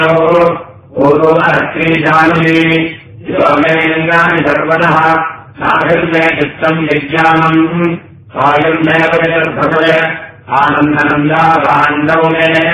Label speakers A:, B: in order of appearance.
A: पूर्वमहत्रीजानि योमेन्द्राणि सर्वतः साभिर्मे चित्तम् विज्ञानम् स्वायुर्मेव विदर्भवे आनन्दनन्दा पाण्डव मे